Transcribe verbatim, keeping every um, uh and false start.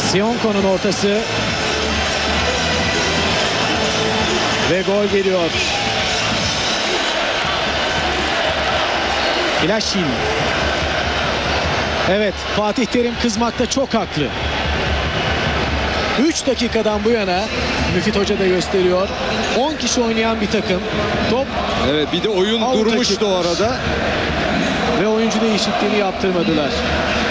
Sionko'nun ortası. Ve gol geliyor. Flaşin. Evet, Fatih Terim kızmakta çok haklı. üç dakikadan bu yana Müfit Hoca da gösteriyor. on kişi oynayan bir takım. Top Evet, bir de oyun Out durmuştu o açıkmış. arada. Ve oyuncu değişikliğini yaptırmadılar.